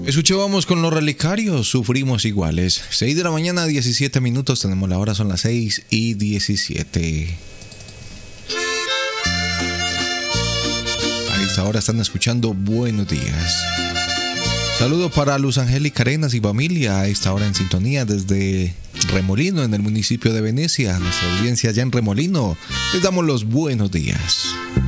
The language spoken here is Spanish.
Escuchábamos con los relicarios, sufrimos iguales. 6 de la mañana, 17 minutos, tenemos la hora, son las 6:17. A esta hora están escuchando Buenos Días. Saludos para Luz Angélica Arenas y familia, a esta hora en sintonía desde Remolino, en el municipio de Venecia. Nuestra audiencia allá en Remolino, les damos los buenos días.